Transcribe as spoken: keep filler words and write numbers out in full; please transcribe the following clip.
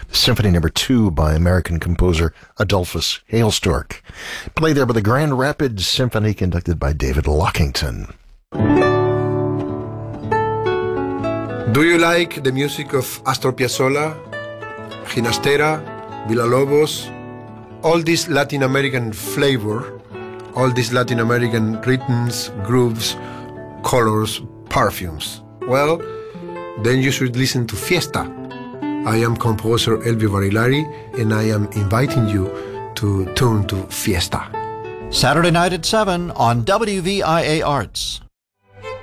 Symphony Number Two by American composer Adolphus Hailstork. Played there by the Grand Rapids Symphony, conducted by David Lockington. Do you like the music of Astor Piazzolla, Ginastera, Villalobos? All this Latin American flavor, all these Latin American rhythms, grooves, colors, perfumes. Well, then you should listen to Fiesta. I am composer Elvio Barilari, and I am inviting you to tune to Fiesta. Saturday night at seven on W V I A Arts.